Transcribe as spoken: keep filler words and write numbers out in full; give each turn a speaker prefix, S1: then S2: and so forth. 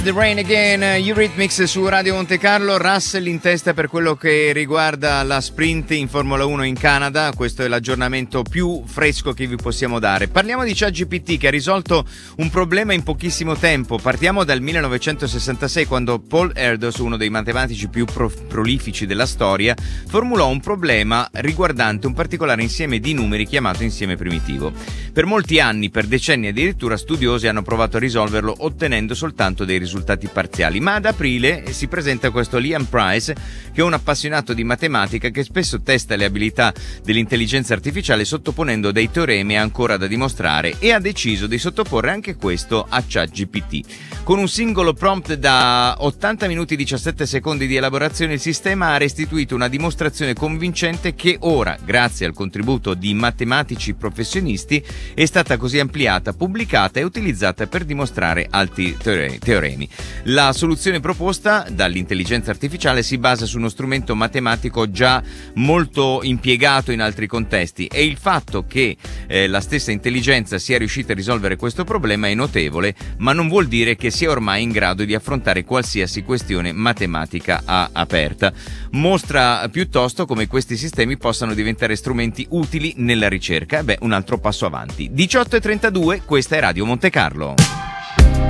S1: The Rain Again, Eurythmics su Radio Monte Carlo. Russell in testa per quello che riguarda la sprint in Formula uno in Canada. Questo è l'aggiornamento più fresco che vi possiamo dare. Parliamo di ChatGPT che ha risolto un problema in pochissimo tempo. Partiamo dal millenovecentosessantasei, quando Paul Erdos, uno dei matematici più pro- prolifici della storia, formulò un problema riguardante un particolare insieme di numeri chiamato insieme primitivo. Per molti anni, per decenni addirittura, studiosi hanno provato a risolverlo ottenendo soltanto dei risultati risultati parziali, ma ad aprile si presenta questo Liam Price, che è un appassionato di matematica che spesso testa le abilità dell'intelligenza artificiale sottoponendo dei teoremi ancora da dimostrare, e ha deciso di sottoporre anche questo a ChatGPT. Con un singolo prompt da ottanta minuti e diciassette secondi di elaborazione, il sistema ha restituito una dimostrazione convincente che ora, grazie al contributo di matematici professionisti, è stata così ampliata, pubblicata e utilizzata per dimostrare altri teoremi. La soluzione proposta dall'intelligenza artificiale si basa su uno strumento matematico già molto impiegato in altri contesti, e il fatto che eh, la stessa intelligenza sia riuscita a risolvere questo problema è notevole, ma non vuol dire che sia ormai in grado di affrontare qualsiasi questione matematica a aperta. Mostra piuttosto come questi sistemi possano diventare strumenti utili nella ricerca. Beh, un altro passo avanti. diciotto e trentadue, questa è Radio Monte Carlo.